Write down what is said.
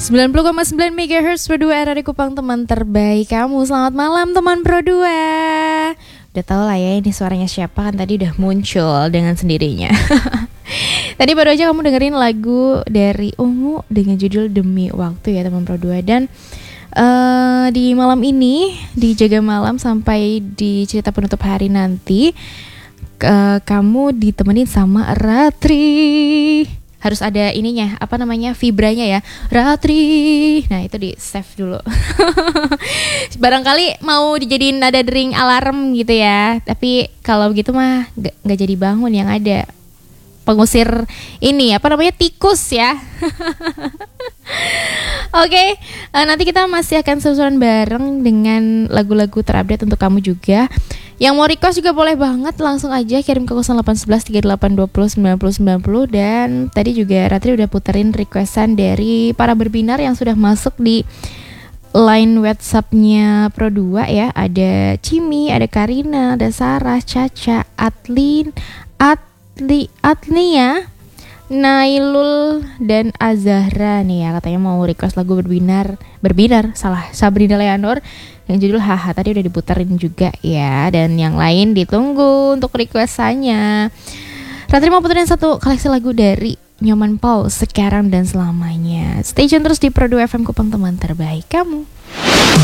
90,9 MHz Pro 2 RRI Kupang, teman terbaik kamu. Selamat malam teman Pro 2. Udah tau lah ya ini suaranya siapa, kan tadi udah muncul dengan sendirinya. Tadi baru aja kamu dengerin lagu dari Ungu dengan judul Demi Waktu ya teman Pro 2. Dan di malam ini, di Jaga Malam sampai di cerita penutup hari nanti, kamu ditemenin sama Ratri. Harus ada ininya, apa namanya, vibranya ya, Ratri. Nah itu di save dulu. Barangkali mau dijadiin nada dering alarm gitu ya. Tapi kalau begitu mah gak jadi bangun, yang ada pengusir ini, apa namanya, tikus ya. Oke, nanti kita masih akan susulan bareng dengan lagu-lagu terupdate untuk kamu juga. Yang mau request juga boleh banget, langsung aja kirim ke 0811 3820 9090. Dan tadi juga Ratri udah puterin requestan dari para berbinar yang sudah masuk di line WhatsApp-nya Pro 2 ya. Ada Cimi, ada Karina, ada Sarah, Caca, Atlia, Nailul, dan Azahra nih ya, katanya mau request lagu berbinar, Sabrina Leonor yang judul Haha. Tadi udah diputerin juga ya, dan yang lain ditunggu untuk requestannya. Ratri mau puterin satu koleksi lagu dari Nyoman Paul, Sekarang dan Selamanya. Stay tune terus di Pro 2 FM Kupang, teman terbaik kamu.